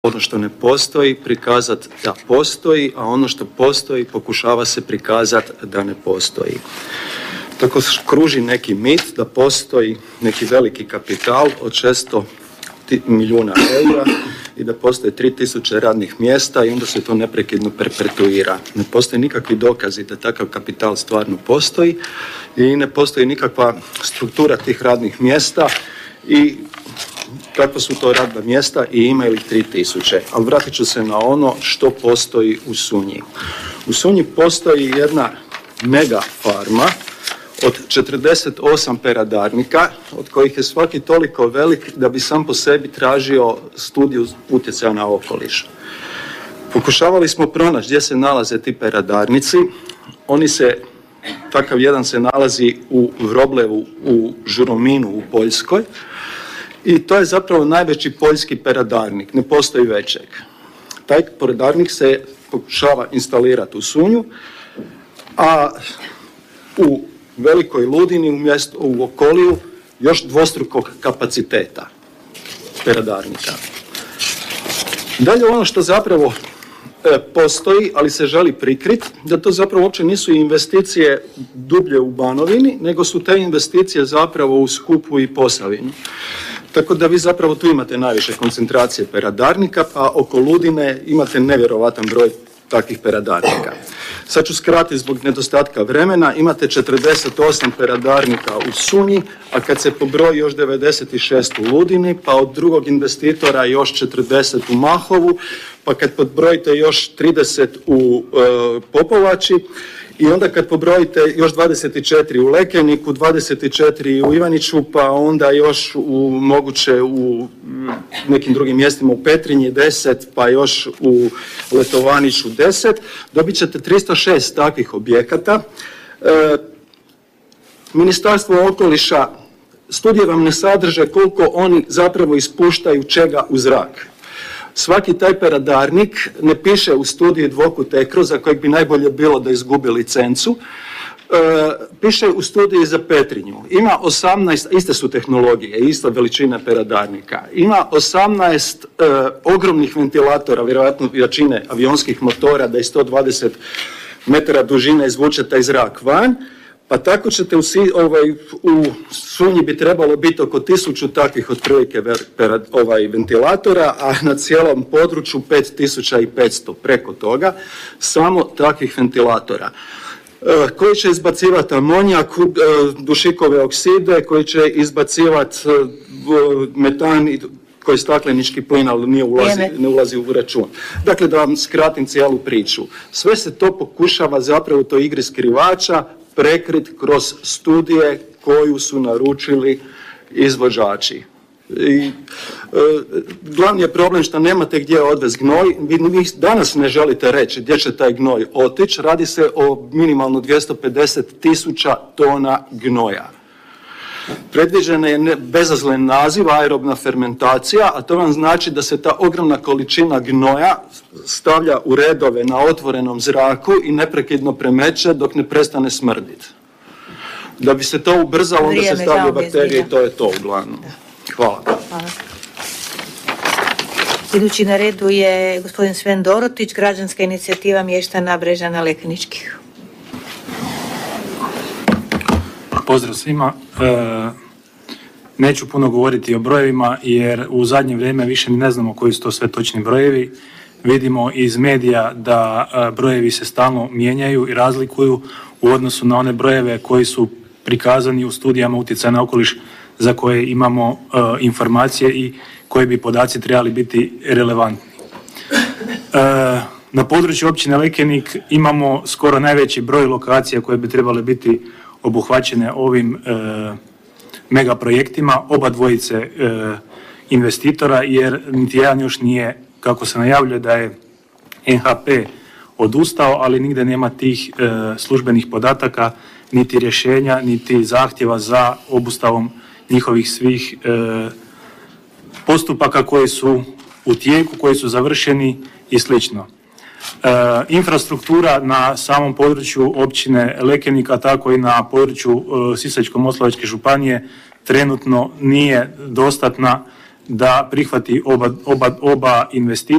ono što ne postoji prikazati da postoji, a ono što postoji pokušava se prikazati da ne postoji. Tako kruži neki mit da postoji neki veliki kapital od 600 milijuna eura i da postoje 3000 radnih mjesta i onda se to neprekidno perpetuira. Ne postoje nikakvi dokazi da takav kapital stvarno postoji i ne postoji nikakva struktura tih radnih mjesta i kakva su to radna mjesta i ima li 3000. Ali vratit ću se na ono što postoji u Sunji. U Sunji postoji jedna mega farma od 48 peradarnika, od kojih je svaki toliko velik da bi sam po sebi tražio studiju utjecaja na okoliš. Pokušavali smo pronaći gdje se nalaze ti peradarnici. Takav jedan se nalazi u Wroblewu u Žurominu u Poljskoj i to je zapravo najveći poljski peradarnik, ne postoji većeg. Taj peradarnik se pokušava instalirati u Sunju, a u Velikoj Ludini u Okoliju još dvostrukog kapaciteta peradarnika. Dalje ono što zapravo postoji, ali se želi prikriti, da to zapravo uopće nisu investicije dublje u Banovini, nego su te investicije zapravo u Skupu i Posavini. Tako da vi zapravo tu imate najviše koncentracije peradarnika, a oko Ludine imate nevjerovatan broj takvih peradarnika. Sad ću skratiti zbog nedostatka vremena. Imate 48 peradarnika u Sunji, a kad se pobroji još 96 u Ludini, pa od drugog investitora još 40 u Mahovu, pa kad podbrojite još 30 u Popovači, i onda kad pobrojite još 24 u Lekeniku, 24 u Ivaniću, pa onda još moguće u nekim drugim mjestima u Petrinji 10, pa još u Letovaniću 10, dobit ćete 306 takvih objekata. Ministarstvo okoliša, studije vam ne sadrže koliko oni zapravo ispuštaju čega u zrak. Svaki taj peradarnik ne piše u studiji dvokut EKRO, za kojeg bi najbolje bilo da izgubi licencu, piše u studiji za Petrinju. Ima 18, iste su tehnologije, ista veličina peradarnika. Ima 18 ogromnih ventilatora, vjerojatno jačine avionskih motora, da je 120 metara dužine izvuče taj zrak van. Pa tako ćete u Sunji bi trebalo biti oko 1000 takvih otprilike ventilatora, a na cijelom području 5500 preko toga, samo takvih ventilatora. Koji će izbacivati amonijak, dušikove okside, koji će izbacivati metan, koji je staklenički plin, ali ne ulazi u račun. Dakle, da vam skratim cijelu priču. Sve se to pokušava zapravo u toj igri skrivača prekrit kroz studije koju su naručili izvođači. I, glavni je problem što nemate gdje odvesti gnoj. Vi danas ne želite reći gdje će taj gnoj otići. Radi se o minimalno 250.000 tona gnoja. Predviđen je bezazlen naziv, aerobna fermentacija, a to vam znači da se ta ogromna količina gnoja stavlja u redove na otvorenom zraku i neprekidno premeće dok ne prestane smrditi. Da bi se to ubrzalo, onda se stavljaju bakterije i to je to uglavnom. Hvala. Hvala. Idući na redu je gospodin Sven Dorotić, građanska inicijativa mještana Brežana Lekeničkih. Pozdrav svima. Neću puno govoriti o brojevima jer u zadnje vrijeme više ni ne znamo koji su to sve točni brojevi. Vidimo iz medija da brojevi se stalno mijenjaju i razlikuju u odnosu na one brojeve koji su prikazani u studijama utjecaja na okoliš za koje imamo informacije i koji bi podaci trebali biti relevantni. Na području općine Lekenik imamo skoro najveći broj lokacija koje bi trebale biti obuhvaćene ovim megaprojektima, oba dvojice investitora, jer niti jedan još nije, kako se najavljuje da je NHP odustao, ali nigdje nema tih službenih podataka, niti rješenja, niti zahtjeva za obustavom njihovih svih postupaka koji su u tijeku, koji su završeni i slično. Infrastruktura na samom području općine Lekenika, tako i na području Sisačko-moslavačke županije trenutno nije dostatna da prihvati oba investitora